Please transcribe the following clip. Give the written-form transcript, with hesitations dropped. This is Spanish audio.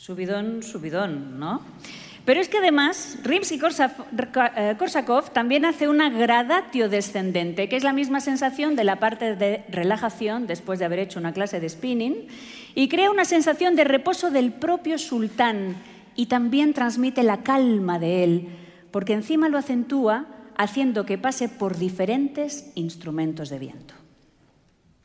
Subidón, subidón, ¿no? Pero es que además Rimsky-Korsakov también hace una gradatio descendente, que es la misma sensación de la parte de relajación después de haber hecho una clase de spinning, y crea una sensación de reposo del propio sultán y también transmite la calma de él, porque encima lo acentúa haciendo que pase por diferentes instrumentos de viento.